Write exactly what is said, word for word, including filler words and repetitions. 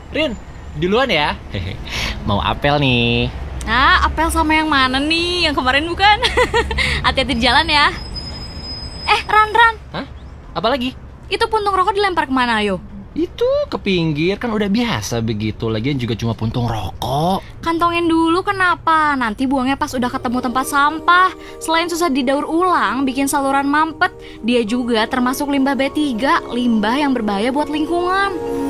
Rin, duluan ya. Hehe. Mau apel nih. Nah, apel sama yang mana nih? Yang kemarin bukan? Hati-hati di jalan ya. Eh, Ran, Ran. Hah? Apalagi? Itu puntung rokok dilempar kemana, ayo? Itu ke pinggir, kan udah biasa begitu. Lagian juga cuma puntung rokok. Kantongin dulu kenapa? Nanti buangnya pas udah ketemu tempat sampah. Selain susah didaur ulang, bikin saluran mampet, dia juga termasuk limbah B tiga, limbah yang berbahaya buat lingkungan.